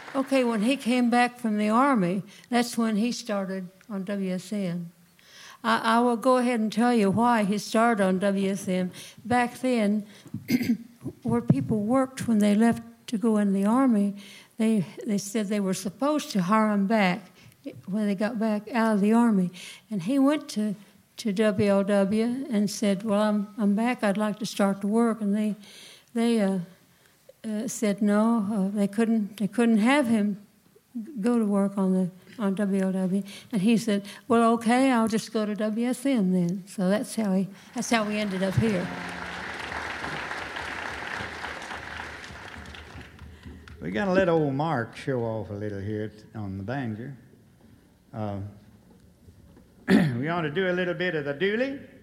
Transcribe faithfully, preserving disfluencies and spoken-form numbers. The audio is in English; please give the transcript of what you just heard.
Okay, when he came back from the Army, that's when he started on W S M. I, I will go ahead and tell you why he started on W S M. Back then, where people worked when they left to go in the Army, they, they said they were supposed to hire them back when they got back out of the Army. And he went to, to W L W and said, well, I'm, I'm back, I'd like to start to work. And they, they uh, uh, said no, uh, they couldn't, they couldn't have him go to work on the on W L W, and he said, well, okay, I'll just go to W S M then. So that's how he that's how we ended up here. We're going to let old Mark show off a little here on the banjo. Uh, we want to do a little bit of the dooley.